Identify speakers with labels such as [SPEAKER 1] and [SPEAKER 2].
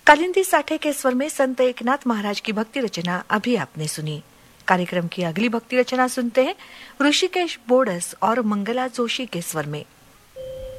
[SPEAKER 1] कालिंदी साठे के स्वर में संत एकनाथ महाराज की भक्ति रचना अभी आपने सुनी। कार्यक्रम की अगली भक्ति रचना सुनते हैं ऋषिकेश बोडस और मंगला जोशी के स्वर में।